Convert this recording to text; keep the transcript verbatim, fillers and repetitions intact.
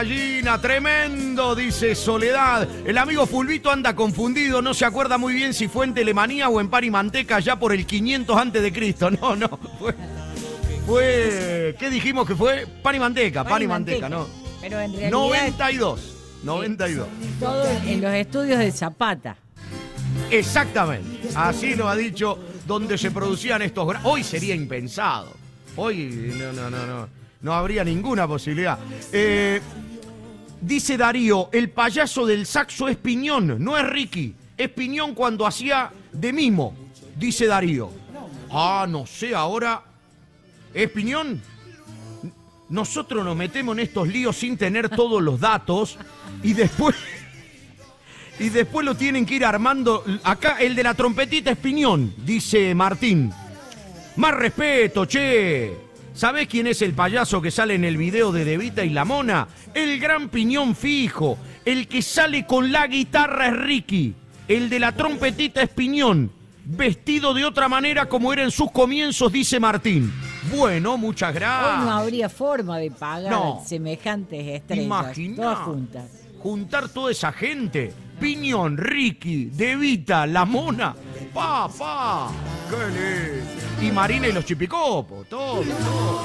Gallina, tremendo, dice Soledad. El amigo Fulvito anda confundido, no se acuerda muy bien si fue en Telemanía o en Pan y Manteca ya por el quinientos antes de Cristo. No, no, fue, fue, ¿qué dijimos que fue? Pan y Manteca, Pan, pan y Manteca, manteca, ¿no? Pero en realidad... noventa y dos, noventa y dos. Todo en los estudios de Zapata. Exactamente, así lo ha dicho, donde se producían estos... Hoy sería impensado, hoy no, no, no, no, no habría ninguna posibilidad. Eh... Dice Darío, el payaso del saxo es Piñón, no es Ricky. Es Piñón cuando hacía de mimo, dice Darío. Ah, no sé, ahora... ¿Es Piñón? Nosotros nos metemos en estos líos sin tener todos los datos y después... Y después lo tienen que ir armando... Acá el de la trompetita es Piñón, dice Martín. Más respeto, che. ¿Sabés quién es el payaso que sale en el video de De Vita y la Mona? El gran Piñón Fijo. El que sale con la guitarra es Ricky. El de la trompetita es Piñón. Vestido de otra manera como era en sus comienzos, dice Martín. Bueno, muchas gracias. Hoy no habría forma de pagar no. semejantes estrellas. Imaginá, todas juntas. Juntar toda esa gente. Piñón, Ricky, De Vita, la Mona. Pa, pa. ¡Qué lindo! Y Marina y los Chipicopos, todo, todo.